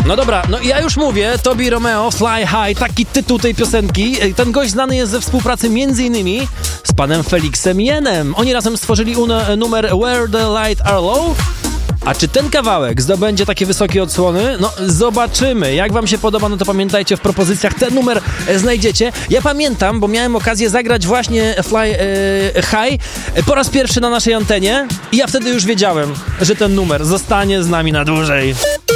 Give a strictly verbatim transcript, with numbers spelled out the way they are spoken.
No dobra, no i ja już mówię, Tobi Romeo, Fly High, taki tytuł tej piosenki. Ten gość znany jest ze współpracy między innymi z panem Felixem Jenem. Oni razem stworzyli un- numer Where the Light Are Low. A czy ten kawałek zdobędzie takie wysokie odsłony? No zobaczymy. Jak wam się podoba, no to pamiętajcie, w propozycjach ten numer e, znajdziecie. Ja pamiętam, bo miałem okazję zagrać właśnie Fly e, High e, po raz pierwszy na naszej antenie i ja wtedy już wiedziałem, że ten numer zostanie z nami na dłużej.